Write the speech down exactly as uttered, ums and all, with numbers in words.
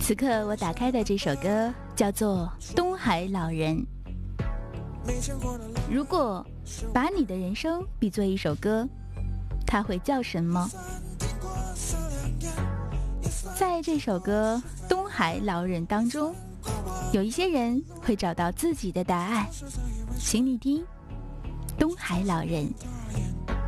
此刻我打开的这首歌叫做《东海老人》。如果把你的人生比作一首歌，它会叫什么？在这首歌《东海老人》当中，有一些人会找到自己的答案，请你听《东海老人》。